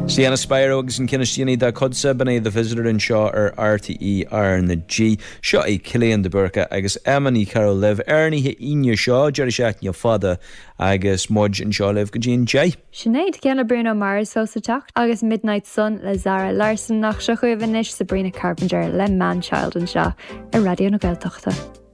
Sienna Spyro agus an cinisttíanaí de codsa banna the visitor in seo RTE ar na G seo é Cillian de Burca agus Emily Carol Liv Ernie inne seo Jerry Shatton fada agus Mudge and seo Liv go Jean J. Sinead ceanna Bruno Mars fósa teacht agus Midnight Sun le Zara Larson nach seo chuomhanis Sabrina Carpenter le Man Child an seo ar radio na Gaeltachta.